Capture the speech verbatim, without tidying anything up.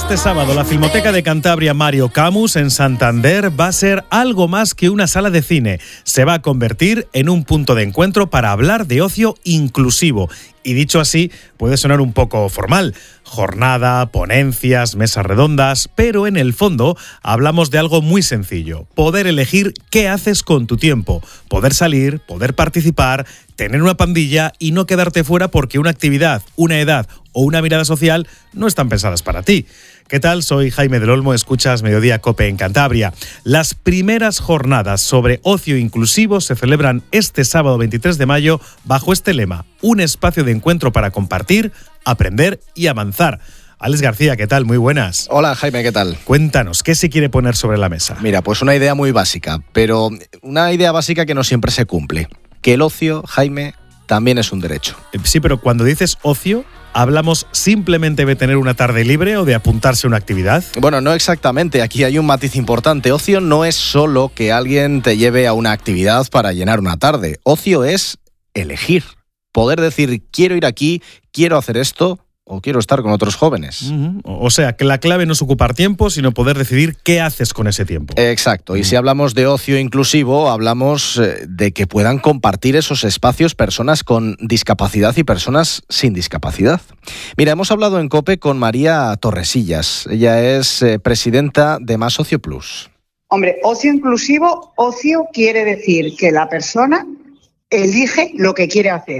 Este sábado la Filmoteca de Cantabria Mario Camus en Santander va a ser algo más que una sala de cine. Se va a convertir en un punto de encuentro para hablar de ocio inclusivo. Y dicho así, puede sonar un poco formal. Jornada, ponencias, mesas redondas, pero en el fondo hablamos de algo muy sencillo. Poder elegir qué haces con tu tiempo. Poder salir, poder participar, tener una pandilla y no quedarte fuera porque una actividad, una edad o una mirada social no están pensadas para ti. ¿Qué tal? Soy Jaime del Olmo, escuchas Mediodía Cope en Cantabria. Las primeras jornadas sobre ocio inclusivo se celebran este sábado veintitrés de mayo bajo este lema: un espacio de encuentro para compartir, aprender y avanzar. Alex García, ¿qué tal? Muy buenas. Hola Jaime, ¿qué tal? Cuéntanos, ¿qué se quiere poner sobre la mesa? Mira, pues una idea muy básica, pero una idea básica que no siempre se cumple. Que el ocio, Jaime, también es un derecho. Sí, pero cuando dices ocio, ¿hablamos simplemente de tener una tarde libre o de apuntarse a una actividad? Bueno, no exactamente. Aquí hay un matiz importante. Ocio no es solo que alguien te lleve a una actividad para llenar una tarde. Ocio es elegir. Poder decir, quiero ir aquí, quiero hacer esto o quiero estar con otros jóvenes. Uh-huh. O sea, que la clave no es ocupar tiempo, sino poder decidir qué haces con ese tiempo. Exacto. Y uh-huh. Si hablamos de ocio inclusivo, hablamos de que puedan compartir esos espacios personas con discapacidad y personas sin discapacidad. Mira, hemos hablado en COPE con María Torresillas. Ella es eh, presidenta de Más Ocio Plus. Hombre, ocio inclusivo, ocio quiere decir que la persona elige lo que quiere hacer.